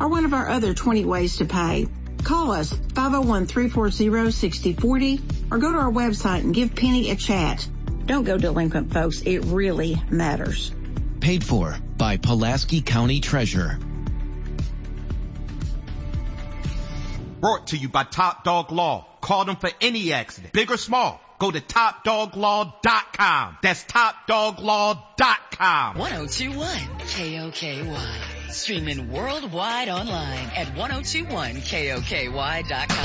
or one of our other 20 ways to pay. Call us 501-340-6040 or go to our website and give Penny a chat. Don't go delinquent, folks. It really matters. Paid for by Pulaski County Treasurer. Brought to you by Top Dog Law. Call them for any accident, big or small. Go to TopDogLaw.com. That's TopDogLaw.com. 1021 KOKY. Streaming worldwide online at 1021KOKY.com.